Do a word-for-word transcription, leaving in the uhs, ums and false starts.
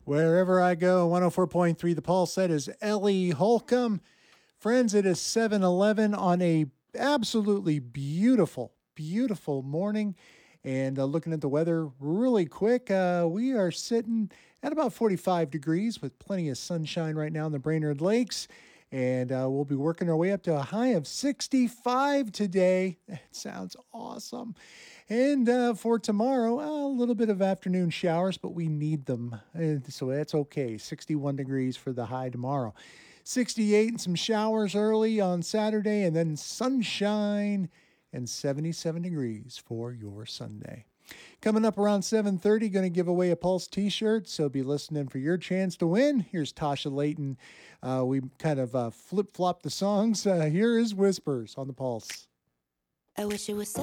Wherever I go, one oh four point three The Pulse. That is Ellie Holcomb. Friends, it is seven eleven on a absolutely beautiful, beautiful morning. And uh, looking at the weather really quick, uh, we are sitting at about forty-five degrees with plenty of sunshine right now in the Brainerd Lakes. And uh, we'll be working our way up to a high of sixty-five today. That sounds awesome. And uh, for tomorrow, a little bit of afternoon showers, but we need them. And so that's okay. sixty-one degrees for the high tomorrow. sixty-eight and some showers early on Saturday, and then sunshine and seventy-seven degrees for your Sunday. Coming up around seven thirty, going to give away a Pulse t-shirt, so be listening for your chance to win. Here's Tasha Layton. Uh, we kind of uh, flip-flop the songs. Uh, here is Whispers on the Pulse. I wish it was